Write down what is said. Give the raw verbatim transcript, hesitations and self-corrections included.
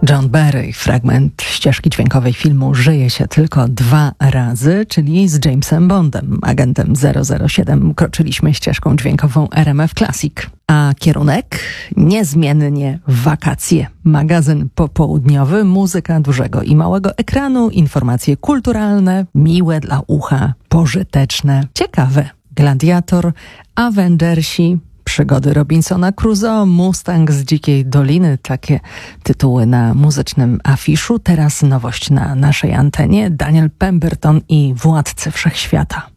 John Barry, fragment ścieżki dźwiękowej filmu Żyje się tylko dwa razy, czyli z Jamesem Bondem, agentem zero zero siedem, kroczyliśmy ścieżką dźwiękową R M F Classic. A kierunek? Niezmiennie wakacje. Magazyn popołudniowy, muzyka dużego i małego ekranu, informacje kulturalne, miłe dla ucha, pożyteczne, ciekawe. Gladiator, Avengersi, przygody Robinsona Crusoe, Mustang z Dzikiej Doliny, takie tytuły na muzycznym afiszu. Teraz nowość na naszej antenie, Daniel Pemberton i Władcy Wszechświata.